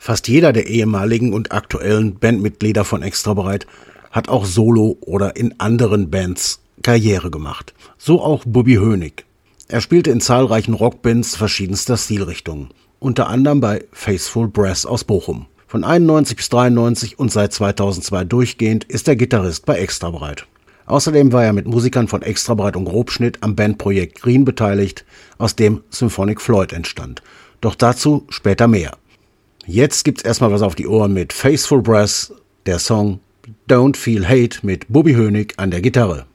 Fast jeder der ehemaligen und aktuellen Bandmitglieder von Extrabreit hat auch solo oder in anderen Bands Karriere gemacht. So auch Bobby Hoenig. Er spielte in zahlreichen Rockbands verschiedenster Stilrichtungen, unter anderem bei Faithful Brass aus Bochum. Von 91 bis 93 und seit 2002 durchgehend ist er Gitarrist bei Extrabreit. Außerdem war er mit Musikern von Extrabreit und Grobschnitt am Bandprojekt Green beteiligt, aus dem Symphonic Floyd entstand. Doch dazu später mehr. Jetzt gibt's erstmal was auf die Ohren mit Faithful Brass, der Song Don't Feel Hate mit Bobby Hoenig an der Gitarre.